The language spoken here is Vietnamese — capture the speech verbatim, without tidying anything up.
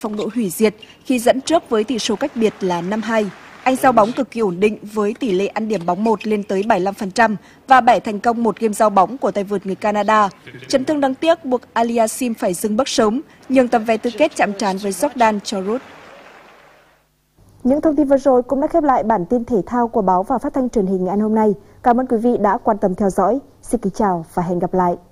phong độ hủy diệt khi dẫn trước với tỷ số cách biệt là năm hai. Anh giao bóng cực kỳ ổn định với tỷ lệ ăn điểm bóng một lên tới bảy mươi lăm phần trăm và bẻ thành công một game giao bóng của tay vợt người Canada. Chấn thương đáng tiếc buộc Aliassime phải dừng bước sớm, nhường tấm vé tứ kết chạm trán với Jordan cho Ruud. Những thông tin vừa rồi cũng đã khép lại bản tin thể thao của báo và phát thanh truyền hình ngày hôm nay. Cảm ơn quý vị đã quan tâm theo dõi. Xin kính chào và hẹn gặp lại.